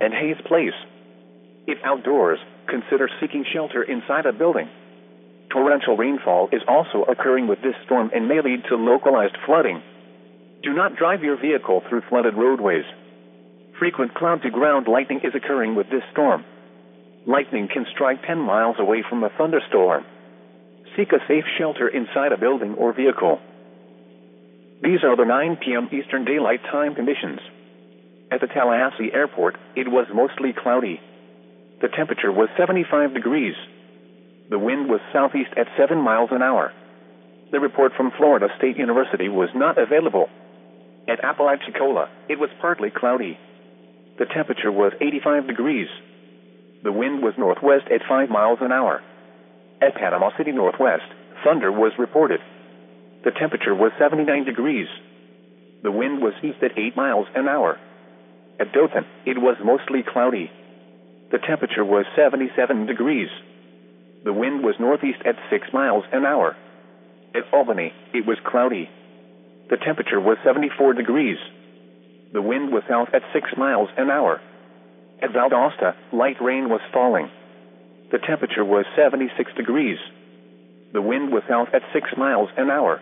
and Hayes Place. If outdoors, consider seeking shelter inside a building. Torrential rainfall is also occurring with this storm and may lead to localized flooding. Do not drive your vehicle through flooded roadways. Frequent cloud-to-ground lightning is occurring with this storm. Lightning can strike 10 miles away from a thunderstorm. Seek a safe shelter inside a building or vehicle. These are the 9 p.m. Eastern Daylight Time conditions. At the Tallahassee Airport, it was mostly cloudy. The temperature was 75 degrees. The wind was southeast at 7 miles an hour. The report from Florida State University was not available. At Apalachicola, it was partly cloudy. The temperature was 85 degrees. The wind was northwest at 5 miles an hour. At Panama City Northwest, thunder was reported. The temperature was 79 degrees. The wind was east at 8 miles an hour. At Dothan, it was mostly cloudy. The temperature was 77 degrees. The wind was northeast at 6 miles an hour. At Albany, it was cloudy. The temperature was 74 degrees. The wind was south at 6 miles an hour. At Valdosta, light rain was falling. The temperature was 76 degrees. The wind was south at 6 miles an hour.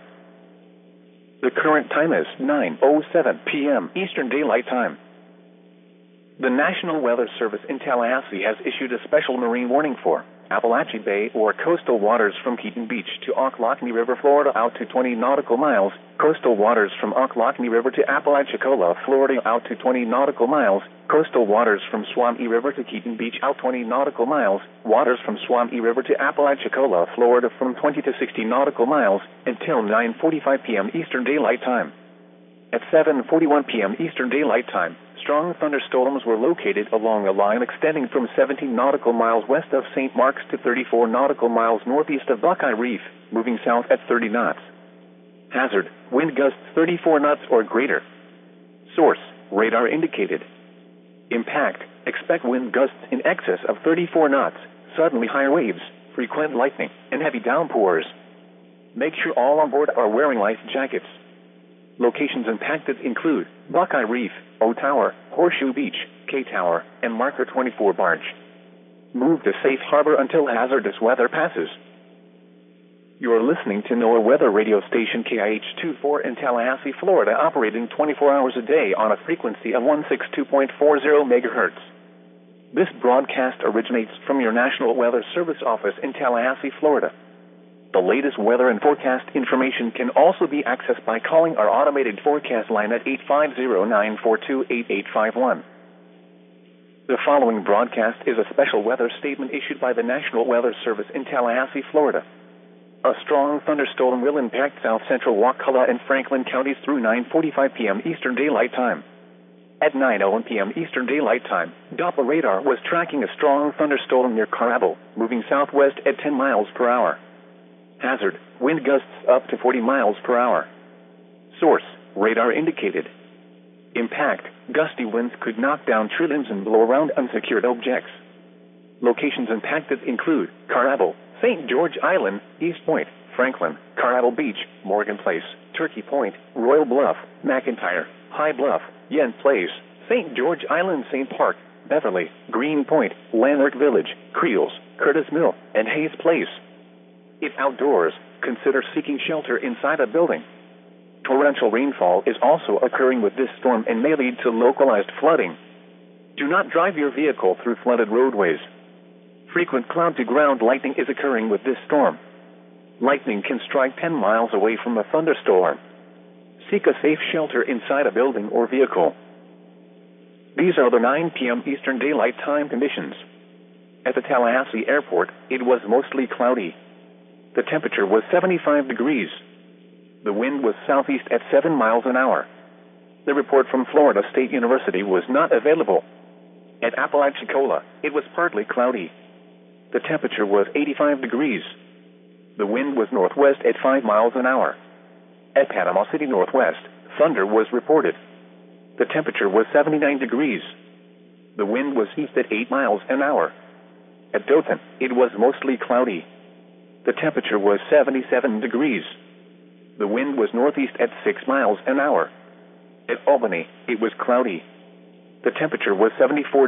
The current time is 9:07 p.m. Eastern Daylight Time. The National Weather Service in Tallahassee has issued a special marine warning for Appalachia Bay or coastal waters from Keaton Beach to Ocklawahamie River, Florida out to 20 nautical miles, coastal waters from Ocklawahamie River to Apalachicola, Florida out to 20 nautical miles, coastal waters from Suwannee River to Keaton Beach out 20 nautical miles, waters from Suwannee River to Apalachicola, Florida from 20 to 60 nautical miles, until 9:45 p.m. Eastern Daylight Time. At 7:41 p.m. Eastern Daylight Time, strong thunderstorms were located along a line extending from 17 nautical miles west of St. Mark's to 34 nautical miles northeast of Buckeye Reef, moving south at 30 knots. Hazard, wind gusts 34 knots or greater. Source, radar indicated. Impact, expect wind gusts in excess of 34 knots, suddenly higher waves, frequent lightning, and heavy downpours. Make sure all on board are wearing life jackets. Locations impacted include Buckeye Reef, O Tower, Horseshoe Beach, K Tower, and Marker 24 barge. Move to safe harbor until hazardous weather passes. You are listening to NOAA weather radio station KIH-24 in Tallahassee, Florida, operating 24 hours a day on a frequency of 162.40 megahertz. This broadcast originates from your National Weather Service office in Tallahassee, Florida. The latest weather and forecast information can also be accessed by calling our automated forecast line at 850-942-8851. The following broadcast is a special weather statement issued by the National Weather Service in Tallahassee, Florida. A strong thunderstorm will impact south central Wakulla and Franklin counties through 9:45 p.m. Eastern Daylight Time. At 9:01 p.m. Eastern Daylight Time, Doppler radar was tracking a strong thunderstorm near Carrabble, moving southwest at 10 miles per hour. Hazard, wind gusts up to 40 miles per hour. Source, radar indicated. Impact, gusty winds could knock down tree limbs and blow around unsecured objects. Locations impacted include Carrabble, St. George Island, East Point, Franklin, Carrabble Beach, Morgan Place, Turkey Point, Royal Bluff, McIntyre, High Bluff, Yen Place, St. George Island, St. Park, Beverly, Green Point, Lanark Village, Creels, Curtis Mill, and Hayes Place. If outdoors, consider seeking shelter inside a building. Torrential rainfall is also occurring with this storm and may lead to localized flooding. Do not drive your vehicle through flooded roadways. Frequent cloud-to-ground lightning is occurring with this storm. Lightning can strike 10 miles away from a thunderstorm. Seek a safe shelter inside a building or vehicle. These are the 9 p.m. Eastern Daylight Time conditions. At the Tallahassee Airport, it was mostly cloudy. The temperature was 75 degrees. The wind was southeast at 7 miles an hour. The report from Florida State University was not available. At Apalachicola, it was partly cloudy. The temperature was 85 degrees. The wind was northwest at 5 miles an hour. At Panama City Northwest, thunder was reported. The temperature was 79 degrees. The wind was east at 8 miles an hour. At Dothan, it was mostly cloudy. The temperature was 77 degrees. The wind was northeast at 6 miles an hour. At Albany, it was cloudy. The temperature was 74